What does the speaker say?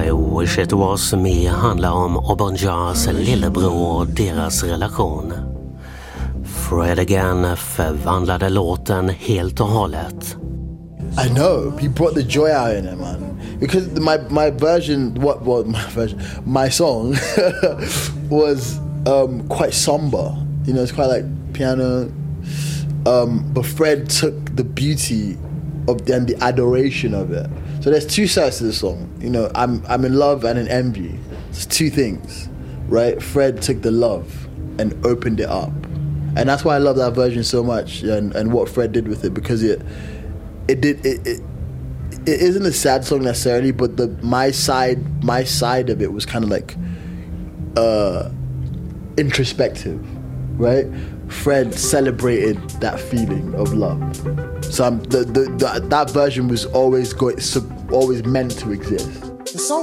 I Wish It Was Me handlar om Auburn Jars lillebror och deras relation. Fred Again förvandlade låten helt och hållet. I know, he brought the joy out in it, man. Because my version, my song was quite somber. You know, it's quite like piano. But Fred took the beauty of and the adoration of it. So there's two sides to the song. You know, I'm in love and in envy. It's two things, right? Fred took the love and opened it up, and that's why I love that version so much, and what Fred did with it, because it isn't a sad song necessarily, but my side of it was kind of like introspective, right? Fred celebrated that feeling of love. So that version was always meant to exist. The song